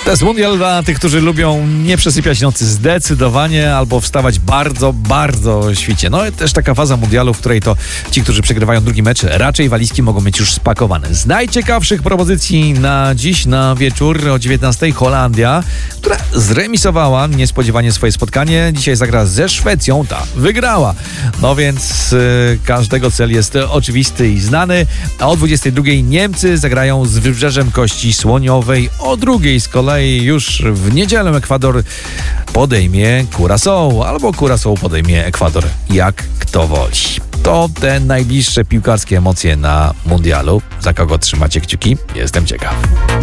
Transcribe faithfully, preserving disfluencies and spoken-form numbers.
To jest mundial dla tych, którzy lubią nie przesypiać nocy zdecydowanie albo wstawać bardzo, bardzo świcie. No i też taka faza mundialu, w której to ci, którzy przegrywają drugi mecz, raczej walizki mogą mieć już spakowane. Z najciekawszych propozycji na dziś, na wieczór o dziewiętnastej Holandia, która zremisowała niespodziewanie swoje spotkanie. Dzisiaj zagra ze Szwecją, ta wygrała. No więc yy, każdego cel jest oczywisty i znany. A o dwudziestej drugiej Niemcy zagrają z Wybrzeżem Kości Słoniowej. O drugiej z kolei już w niedzielę Ekwador podejmie Curaçao, albo Curaçao podejmie Ekwador, jak kto woli. To te najbliższe piłkarskie emocje na mundialu. Za kogo trzymacie kciuki? Jestem ciekaw.